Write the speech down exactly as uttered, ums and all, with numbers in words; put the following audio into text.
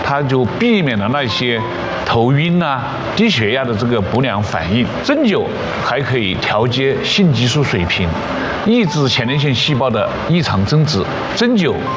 它就避免了那些头晕啊、低血压的这个不良反应。针灸还可以调节性激素水平，抑制前列腺细胞的异常增殖。针灸